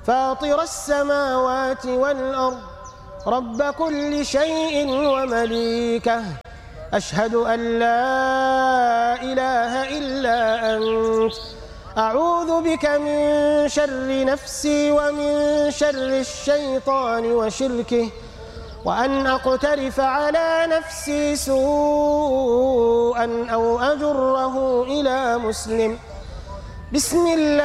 فاطر السماوات والأرض رب كل شيء ومليكه أشهد أن لا إله إلا أنت أعوذ بك من شر نفسي ومن شر الشيطان وشركه وأن أقترف على نفسي سوءا أو أجره إلى مسلم. بسم الله